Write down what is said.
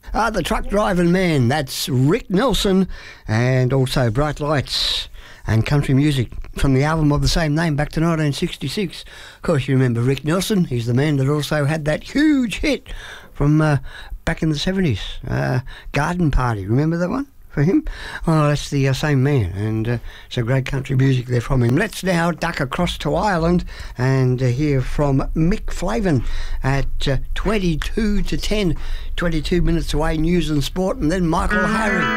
The Truck Driving Man, that's Rick Nelson, and also Bright Lights and country music from the album of the same name back to 1966. Of course, you remember Rick Nelson. He's the man that also had that huge hit from back in the 70s, Garden Party. Remember that one for him? Oh, that's the same man, and some great country music there from him. Let's now duck across to Ireland and hear from Mick Flavin at 22 to 10, 22 minutes away, news and sport, and then Michael Harry.